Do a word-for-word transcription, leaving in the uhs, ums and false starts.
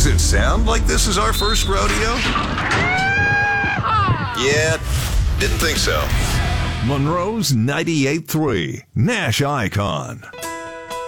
Does it sound like this is our first rodeo? Yeah, didn't think so. Monroe's ninety-eight point three, Nash Icon.